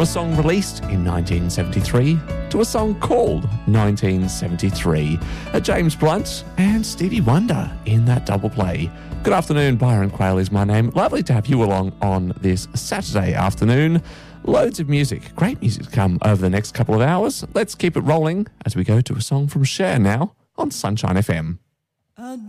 a song released in 1973 to a song called 1973. James Blunt and Stevie Wonder in that double play. Good afternoon, Byron Quayle is my name. Lovely to have you along on this Saturday afternoon. Loads of music, great music to come over the next couple of hours. Let's keep it rolling as we go to a song from Cher now on Sunshine FM.